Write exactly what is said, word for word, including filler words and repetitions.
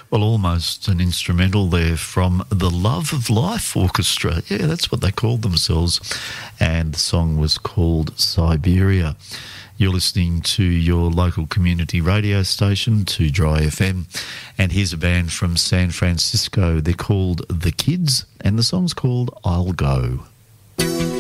Well, almost an instrumental there from the Love of Life Orchestra. Yeah, that's what they called themselves. And the song was called Siberia. You're listening to your local community radio station, two Dry F M. And here's a band from San Francisco. They're called The Kids, and the song's called I'll Go.